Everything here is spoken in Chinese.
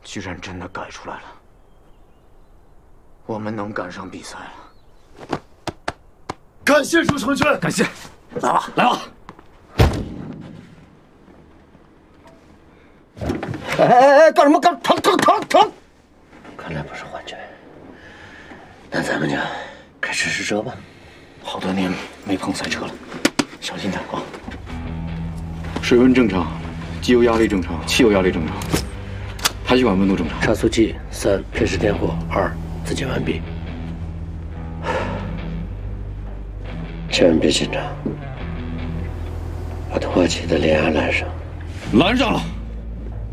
居然真的改出来了，我们能赶上比赛了。 感谢主成全， 感谢，来吧，来吧。 哎，干什么？干疼！看来不是幻觉，那咱们就开始试车吧。 好多年没碰赛车了，小心点啊！水温正常，机油压力正常，汽油压力正常，排气管温度正常。 差速计3，偏时点火2，自检完毕。千万别紧张，把拖气的连压拦上。 拦上了。